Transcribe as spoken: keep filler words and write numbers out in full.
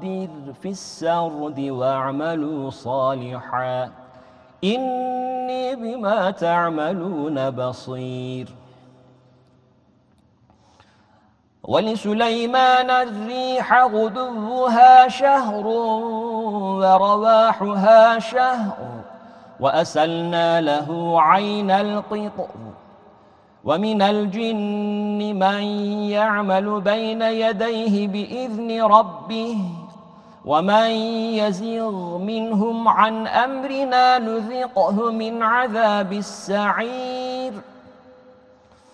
فقدر في السرد واعملوا صالحا إني بما تعملون بصير. ولسليمان الريح غدوها شهر ورواحها شهر وأسلنا له عين القطر ومن الجن من يعمل بين يديه بإذن ربه ومن يزغ منهم عن أمرنا نذقه من عذاب السعير.